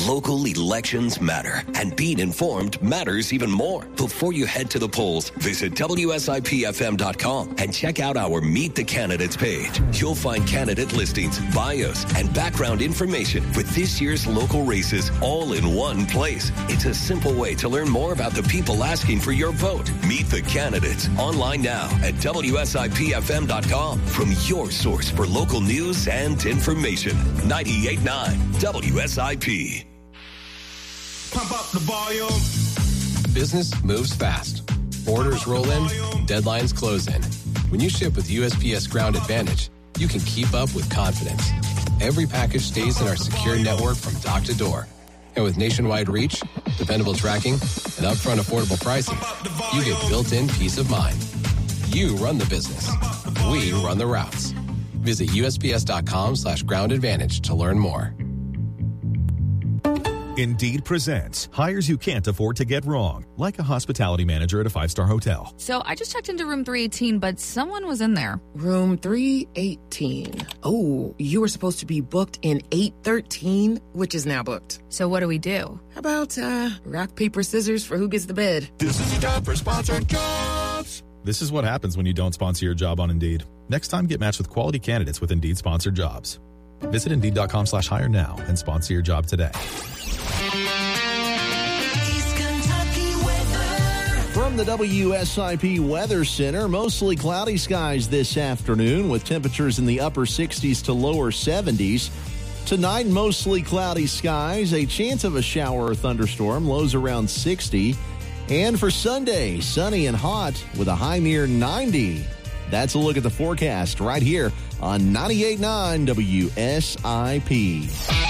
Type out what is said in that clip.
Local elections matter, and being informed matters even more. Before you head to the polls, visit WSIPFM.com and check out our Meet the Candidates page. You'll find candidate listings, bios, and background information with this year's local races all in one place. It's a simple way to learn more about the people asking for your vote. Meet the Candidates online now at WSIPFM.com from your source for local news and information. 98.9 WSIP. Pump up the volume. Business moves fast. Orders roll in, deadlines close in. When you ship with USPS Ground Advantage, you can keep up with confidence. Every package stays in our secure network from dock to door. And with nationwide reach, dependable tracking, and upfront affordable pricing, you get built-in peace of mind. You run the business. We run the routes. Visit USPS.com/Ground Advantage to learn more. Indeed presents hires you can't afford to get wrong, like a hospitality manager at a 5-star hotel. So I just checked into room 318, but someone was in there. Room 318. Oh, you were supposed to be booked in 813, which is now booked. So what do we do? How about rock, paper, scissors for who gets the bed? This is a job for sponsored jobs. This is what happens when you don't sponsor your job on Indeed. Next time, get matched with quality candidates with Indeed sponsored jobs. Visit Indeed.com/hire now and sponsor your job today. From the WSIP Weather Center, mostly cloudy skies this afternoon with temperatures in the upper 60s to lower 70s. Tonight, mostly cloudy skies, a chance of a shower or thunderstorm, lows around 60. And for Sunday, sunny and hot with a high near 90. That's a look at the forecast right here on 98.9 WSIP.